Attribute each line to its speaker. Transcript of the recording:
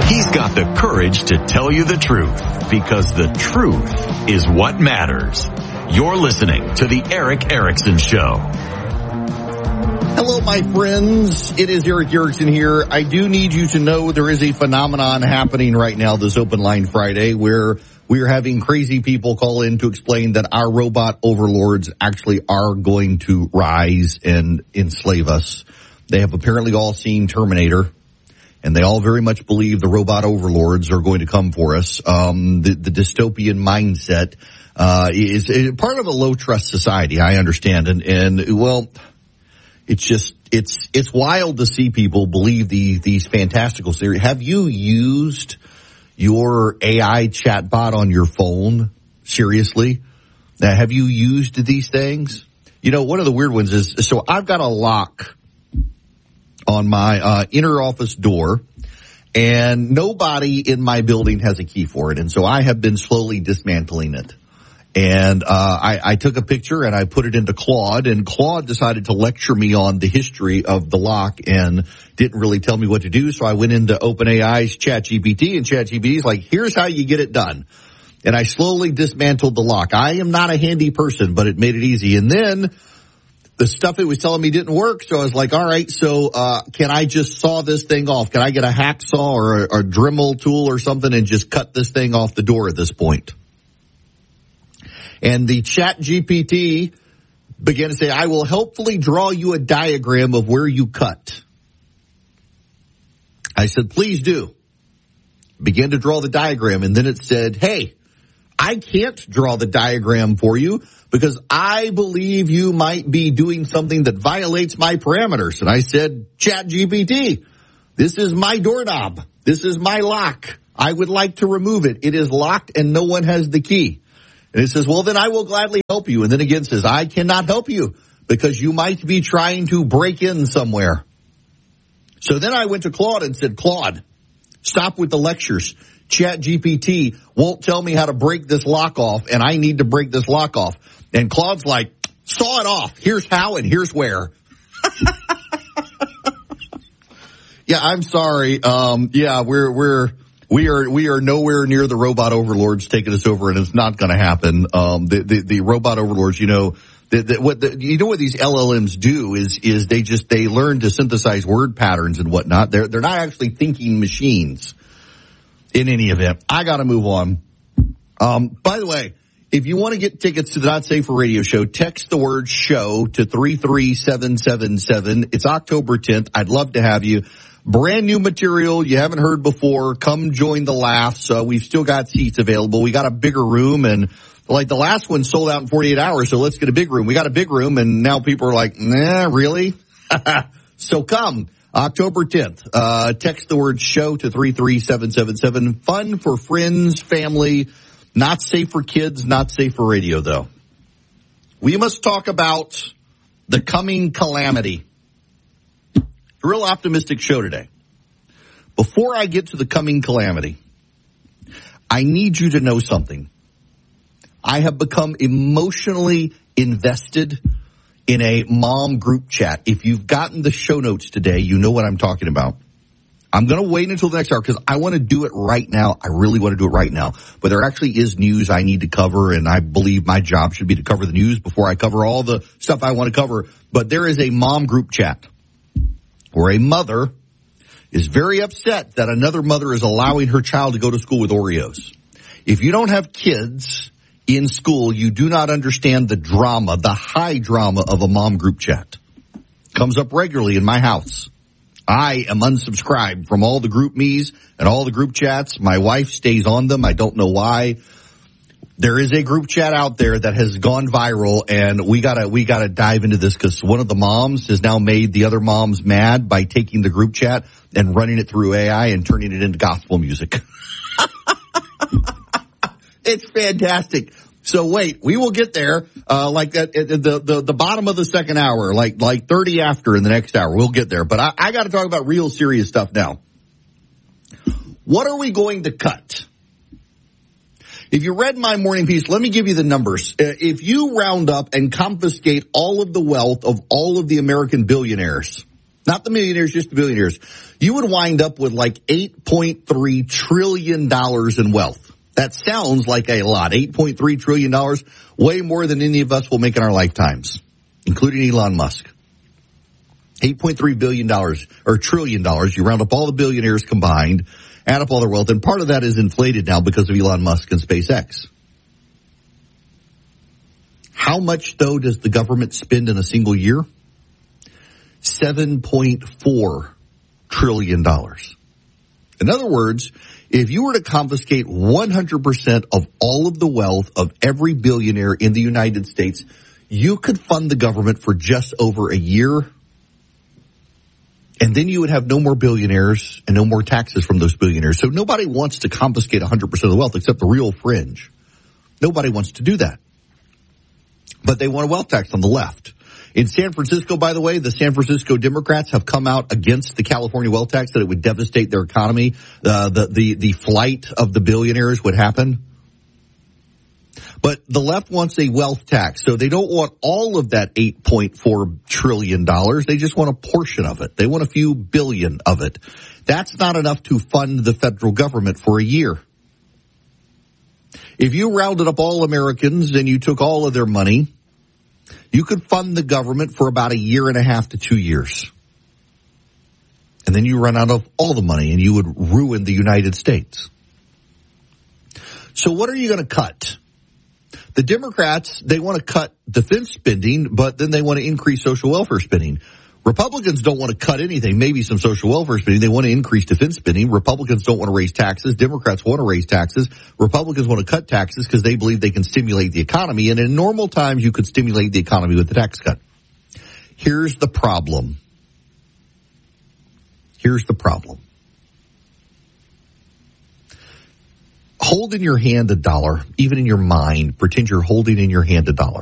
Speaker 1: He's got the courage to tell you the truth, because the truth is what matters. You're listening to The Erick Erickson Show.
Speaker 2: Hello, my friends. It is Erick Erickson here. I do need you to know there is a phenomenon happening right now this Open Line Friday where we are having crazy people call in to explain that our robot overlords actually are going to rise and enslave us. They have apparently all seen Terminator, and they all very much believe the robot overlords are going to come for us. The dystopian mindset is part of a low trust society, I understand. And well, it's just, it's wild to see people believe these fantastical theories. Have you used your AI chatbot on your phone? Seriously? Now, have you used these things? You know, one of the weird ones is, so I've got a lock on my inner office door, and nobody in my building has a key for it. And so I have been slowly dismantling it. And I took a picture and I put it into Claude, and Claude decided to lecture me on the history of the lock and didn't really tell me what to do. So I went into OpenAI's ChatGPT, and ChatGPT's like, here's how you get it done. And I slowly dismantled the lock. I am not a handy person, but it made it easy. And then the stuff it was telling me didn't work. So I was like, all right, so can I just saw this thing off? Can I get a hacksaw or a Dremel tool or something and just cut this thing off the door at this point? And the ChatGPT began to say, I will helpfully draw you a diagram of where you cut. I said, please do. Began to draw the diagram, and then it said, hey, I can't draw the diagram for you because I believe you might be doing something that violates my parameters. And I said, ChatGPT, this is my doorknob. This is my lock. I would like to remove it. It is locked and no one has the key. And it says, well, then I will gladly help you. And then again says, I cannot help you because you might be trying to break in somewhere. So then I went to Claude and said, Claude, stop with the lectures. ChatGPT won't tell me how to break this lock off, and I need to break this lock off. And Claude's like, saw it off. Here's how and here's where. Yeah, I'm sorry. Yeah, we are nowhere near the robot overlords taking us over, and it's not going to happen. The robot overlords, you know, what these LLMs do is they learn to synthesize word patterns and whatnot. They're not actually thinking machines. In any event, I got to move on. By the way, if you want to get tickets to the Not Safe for Radio show, text the word show to 33777. It's October 10th. I'd love to have you. Brand new material you haven't heard before. Come join the laughs. We've still got seats available. We got a bigger room, and like the last one sold out in 48 hours. So let's get a big room. We got a big room, and now people are like, nah, really? So come. October 10th. Text the word show to 33777. Fun for friends, family. Not safe for kids, not safe for radio, though. We must talk about the coming calamity. Real optimistic show today. Before I get to the coming calamity, I need you to know something. I have become emotionally invested in a mom group chat. If you've gotten the show notes today, you know what I'm talking about. I'm going to wait until the next hour because I want to do it right now. I really want to do it right now. But there actually is news I need to cover, and I believe my job should be to cover the news before I cover all the stuff I want to cover. But there is a mom group chat where a mother is very upset that another mother is allowing her child to go to school with Oreos. If you don't have kids in school, you do not understand the drama, the high drama of a mom group chat. Comes up regularly in my house. I am unsubscribed from all the group me's and all the group chats. My wife stays on them. I don't know why. There is a group chat out there that has gone viral, and we gotta dive into this because one of the moms has now made the other moms mad by taking the group chat and running it through AI and turning it into gospel music. It's fantastic. So wait, we will get there, like at the bottom of the second hour, like 30 after in the next hour. We'll get there. But I got to talk about real serious stuff now. What are we going to cut? If you read my morning piece, let me give you the numbers. If you round up and confiscate all of the wealth of all of the American billionaires, Not the millionaires, just the billionaires. You would wind up with like $8.3 trillion in wealth. That sounds like a lot. $8.3 trillion, way more than any of us will make in our lifetimes, including Elon Musk. $8.3 billion or trillion dollars. You round up all the billionaires combined, add up all their wealth, and part of that is inflated now because of Elon Musk and SpaceX. How much, though, does the government spend in a single year? $7.4 trillion. In other words, if you were to confiscate 100% of all of the wealth of every billionaire in the United States, you could fund the government for just over a year. And then you would have no more billionaires and no more taxes from those billionaires. So nobody wants to confiscate 100% of the wealth except the real fringe. Nobody wants to do that. But they want a wealth tax on the left. In San Francisco, by the way, the San Francisco Democrats have come out against the California wealth tax, that it would devastate their economy. The flight of the billionaires would happen. But the left wants a wealth tax, so they don't want all of that $8.4 trillion. They just want a portion of it. They want a few billion of it. That's not enough to fund the federal government for a year. If you rounded up all Americans and you took all of their money, you could fund the government for about a year and a half to 2 years. And then you run out of all the money and you would ruin the United States. So what are you going to cut? The Democrats, they want to cut defense spending, but then they want to increase social welfare spending. Republicans don't want to cut anything, maybe some social welfare spending. They want to increase defense spending. Republicans don't want to raise taxes. Democrats want to raise taxes. Republicans want to cut taxes because they believe they can stimulate the economy. And in normal times, you could stimulate the economy with the tax cut. Here's the problem. Hold in your hand $1, even in your mind. Pretend you're holding in your hand $1.